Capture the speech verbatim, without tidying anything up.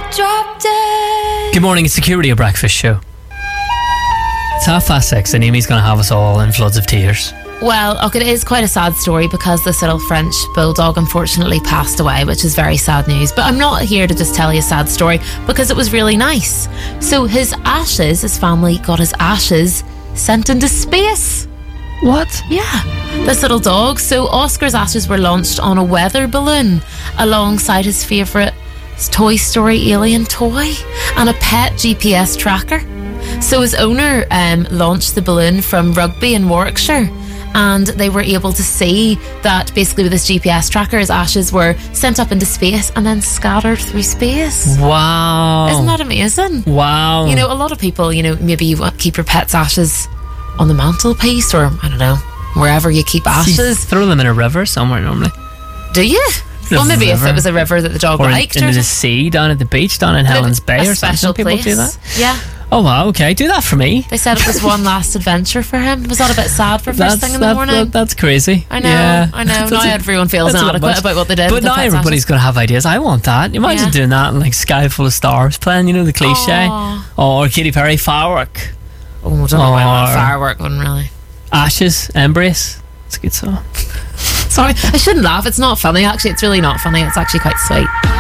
drop dead. Good morning, it's the Security Breakfast Show. It's half past six and Amy's going to have us all in floods of tears. Well, okay, it is quite a sad story because this little French bulldog unfortunately passed away, which is very sad news. But I'm not here to just tell you a sad story because it was really nice. So his ashes, his family got his ashes sent into space. What? Yeah, this little dog. So Oscar's ashes were launched on a weather balloon alongside his favourite Toy Story alien toy and a pet G P S tracker. So his owner um, launched the balloon from Rugby in Warwickshire, and they were able to see that basically with this G P S tracker, his ashes were sent up into space and then scattered through space. Wow. Isn't that amazing? Wow. You know, a lot of people, you know, maybe you keep your pet's ashes on the mantelpiece or, I don't know, wherever you keep ashes. So you throw them in a river somewhere normally. Do you? Well, maybe if it was a river that the dog or liked. In, or into the sea down at the beach down in Helen's Bay or something. Some people do that. Yeah. Oh wow, okay, do that for me. They said it was one last adventure for him. Was that a bit sad for first that's, thing in the that, morning? That, that's crazy. I know, yeah. I know. Now everyone feels inadequate about what they did. But now everybody's going to have ideas. I want that. Imagine yeah. doing that in like Sky Full of Stars playing, you know, the cliche. Aww. Or Katy Perry, Firework. Oh, I don't know about Firework one, really. Ashes, Embrace. It's a good song. Sorry, I shouldn't laugh. It's not funny, actually. It's really not funny. It's actually quite sweet.